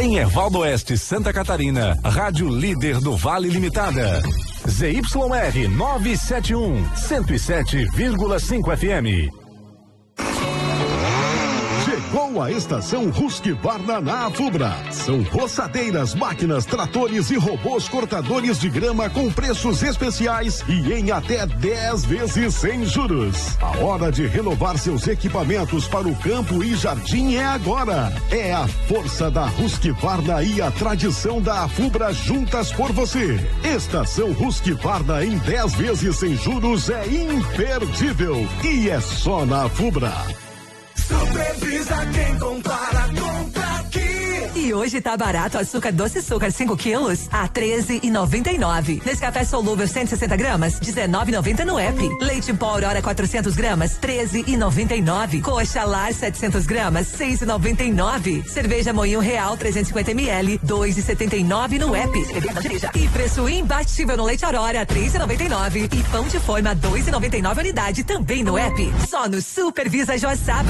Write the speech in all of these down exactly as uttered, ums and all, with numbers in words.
Em Erval do Oeste, Santa Catarina, Rádio Líder do Vale Limitada. Z Y R novecentos e setenta e um, cento e sete vírgula cinco F M. Chegou a estação Husqvarna na Afubra. São roçadeiras, máquinas, tratores e robôs cortadores de grama com preços especiais e em até dez vezes sem juros. A hora de renovar seus equipamentos para o campo e jardim é agora. É a força da Husqvarna e a tradição da Afubra juntas por você. Estação Husqvarna em dez vezes sem juros é imperdível e é só na Afubra. Supervisa quem compara, compra aqui. E hoje tá barato açúcar doce açúcar cinco quilos a treze e noventa e nove. Nescafé solúvel cento e sessenta gramas, dezenove e noventa no app. Leite em pó Aurora quatrocentos gramas, treze e noventa e nove. Coxa Lar setecentos gramas, seis e noventa e nove. Cerveja Moinho Real trezentos e cinquenta mililitros, dois e setenta e nove no app. E preço imbatível no leite Aurora, três e noventa e nove. E pão de forma dois e noventa e nove unidade também no app. Só no Supervisa Joaçaba.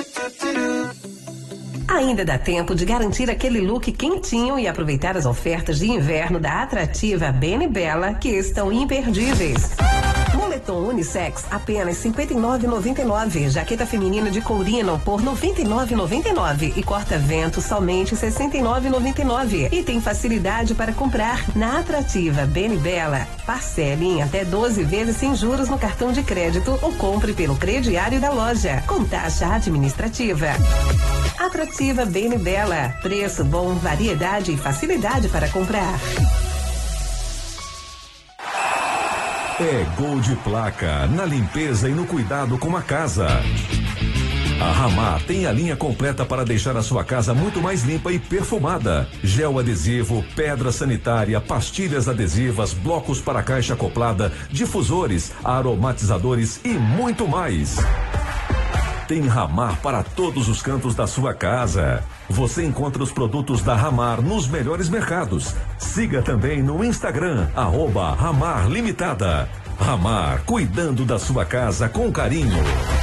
Ainda dá tempo de garantir aquele look quentinho e aproveitar as ofertas de inverno da atrativa Bene Bella, que estão imperdíveis. Moletom unissex apenas cinquenta e nove reais e noventa e nove centavos. Jaqueta feminina de courino por noventa e nove reais e noventa e nove centavos. E corta-vento somente sessenta e nove reais e noventa e nove centavos. E tem facilidade para comprar na atrativa Bene Bella. Parcele em até doze vezes sem juros no cartão de crédito ou compre pelo crediário da loja, com taxa administrativa. Atrativa Bene Bella. Preço bom, variedade e facilidade para comprar. É Gol de Placa, na limpeza e no cuidado com a casa. A Ramar tem a linha completa para deixar a sua casa muito mais limpa e perfumada. Gel adesivo, pedra sanitária, pastilhas adesivas, blocos para caixa acoplada, difusores, aromatizadores e muito mais. Tem Ramar para todos os cantos da sua casa. Você encontra os produtos da Ramar nos melhores mercados. Siga também no Instagram, arroba Ramar Limitada. Ramar, cuidando da sua casa com carinho.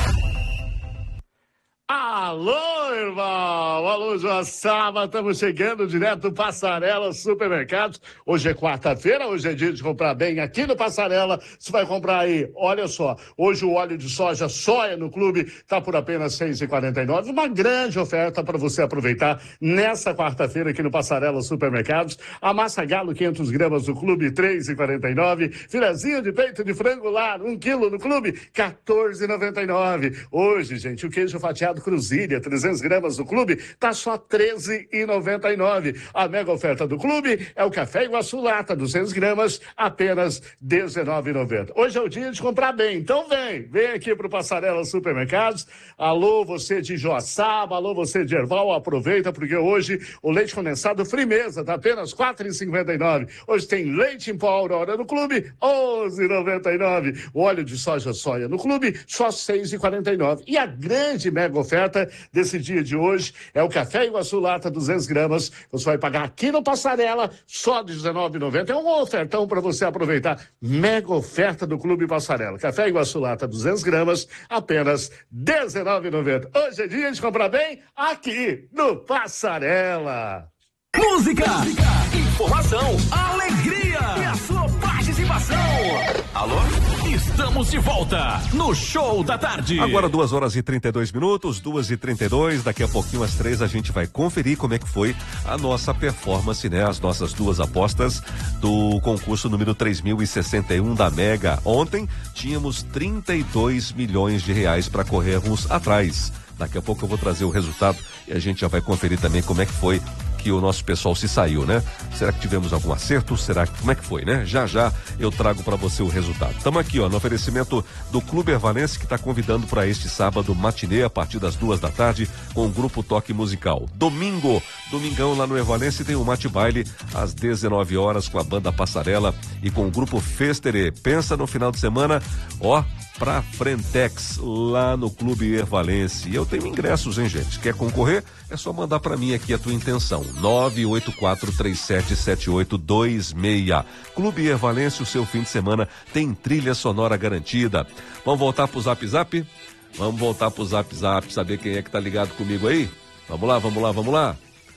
Alô, irmão! Alô, Joaçaba! Estamos chegando direto do Passarela Supermercados. Hoje é quarta-feira, hoje é dia de comprar bem aqui no Passarela. Você vai comprar aí, olha só, hoje o óleo de soja soia no clube está por apenas seis reais e quarenta e nove centavos. Uma grande oferta para você aproveitar nessa quarta-feira aqui no Passarela Supermercados. A massa galo quinhentas gramas do clube, três reais e quarenta e nove centavos. Filezinho de peito de frango lar, um quilo no clube, quatorze reais e noventa e nove centavos. Hoje, gente, o queijo fatiado Cruzília, trezentas gramas do clube, tá só treze reais e noventa e nove centavos. A mega oferta do clube é o café Iguaçu Lata, duzentas gramas, apenas dezenove reais e noventa centavos. Hoje é o dia de comprar bem, então vem, vem aqui pro Passarela Supermercados. Alô, você de Joaçaba, alô, você de Erval, aproveita, porque hoje o leite condensado Frimeza tá apenas quatro reais e cinquenta e nove centavos. Hoje tem leite em pó Aurora no clube, onze reais e noventa e nove centavos. O óleo de soja soia no clube, só seis reais e quarenta e nove centavos. E a grande mega oferta desse dia de hoje é o café Iguaçu Lata, duzentas gramas. Você vai pagar aqui no Passarela só dezenove reais e noventa centavos. É um ofertão para você aproveitar. Mega oferta do Clube Passarela. Café Iguaçu Lata, duzentas gramas, apenas dezenove reais e noventa centavos. Hoje é dia de comprar bem aqui no Passarela. Música, Música. Informação, alegria e a sua participação. Alô? Estamos de volta no Show da Tarde. Agora duas horas e trinta e dois minutos, duas e trinta e dois. Daqui a pouquinho às três a gente vai conferir como é que foi a nossa performance, né? As nossas duas apostas do concurso número três mil e sessenta e um da Mega. Ontem tínhamos trinta e dois milhões de reais para corrermos atrás. Daqui a pouco eu vou trazer o resultado e a gente já vai conferir também como é que foi que o nosso pessoal se saiu, né? Será que tivemos algum acerto? Será que, como é que foi, né? Já já eu trago para você o resultado. Estamos aqui, ó, no oferecimento do Clube Ervalense, que está convidando para este sábado matinê a partir das duas da tarde com o grupo Toque Musical. Domingo, domingão lá no Ervalense tem o Mate Baile às dezenove horas com a banda Passarela e com o grupo Festere. Pensa no final de semana, ó, pra Frentex, lá no Clube Ervalense. Eu tenho ingressos, hein, gente? Quer concorrer? É só mandar pra mim aqui a tua intenção. nove oito quatro três sete sete oito dois seis. Clube Ervalense, o seu fim de semana tem trilha sonora garantida. Vamos voltar pro Zap Zap? Vamos voltar pro Zap Zap, saber quem é que tá ligado comigo aí? Vamos lá, vamos lá, vamos lá.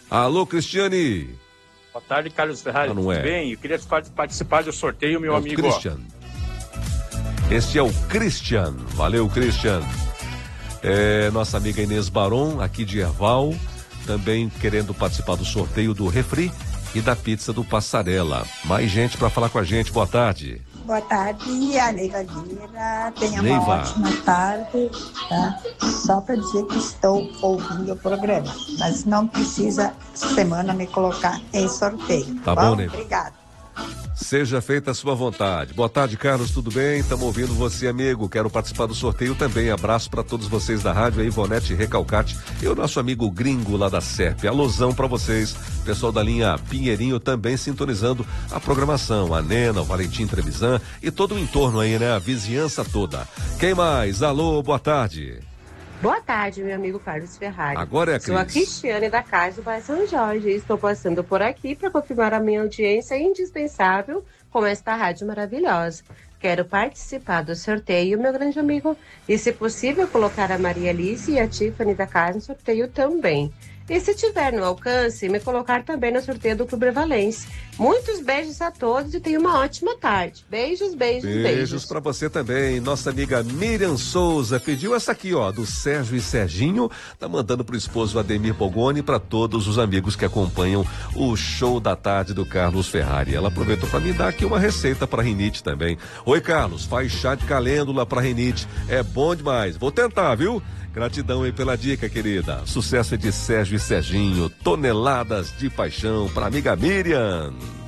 Alô, Cristiane. Boa tarde, Carlos Ferrari. Ah, não é. Tudo bem? Eu queria participar do sorteio, meu é amigo. Christian. Este é o Christian. Valeu, Christian. É, nossa amiga Inês Baron, aqui de Erval, também querendo participar do sorteio do refri e da pizza do Passarela. Mais gente para falar com a gente. Boa tarde. Boa tarde, a Neiva Lira. Tenha Neiva. uma ótima tarde, tá? Só para dizer que estou ouvindo o programa, mas não precisa essa semana me colocar em sorteio. Tá bom, Neiva. Obrigada. Seja feita a sua vontade. Boa tarde, Carlos, tudo bem? Estamos ouvindo você, amigo. Quero participar do sorteio também. Abraço para todos vocês da rádio, a Ivonete Recalcate e o nosso amigo gringo lá da Serp. Alusão para vocês. Pessoal da linha Pinheirinho também sintonizando a programação. A Nena, o Valentim Trevisan e todo o entorno aí, né? A vizinhança toda. Quem mais? Alô, boa tarde. Boa tarde, meu amigo Carlos Ferrari. Agora é a Cris. Sou a Cristiane da Casa do Bairro São Jorge e estou passando por aqui para confirmar a minha audiência indispensável com esta rádio maravilhosa. Quero participar do sorteio, meu grande amigo, e se possível colocar a Maria Alice e a Tiffany da casa no sorteio também. E se tiver no alcance, me colocar também no sorteio do Clube Valência. Muitos beijos a todos e tenha uma ótima tarde. Beijos, beijos, beijos. Beijos pra você também. Nossa amiga Miriam Souza pediu essa aqui, ó, do Sérgio e Serginho. Tá mandando pro esposo Ademir Bogoni, para todos os amigos que acompanham o show da tarde do Carlos Ferrari. Ela aproveitou para me dar aqui uma receita para rinite também. Oi, Carlos, faz chá de calêndula para rinite. É bom demais. Vou tentar, viu? Gratidão aí pela dica, querida. Sucesso é de Sérgio e Serginho. Toneladas de paixão pra amiga Miriam.